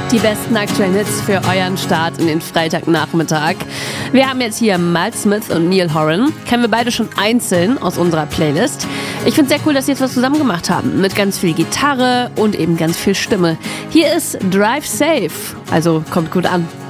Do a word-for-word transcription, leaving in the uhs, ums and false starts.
Die besten aktuellen Hits für euren Start in den Freitagnachmittag. Wir haben jetzt hier Miles Smith und Neil Horan. Kennen wir beide schon einzeln aus unserer Playlist. Ich finde es sehr cool, dass sie jetzt was zusammen gemacht haben. Mit ganz viel Gitarre und eben ganz viel Stimme. Hier ist Drive Safe. Also kommt gut an.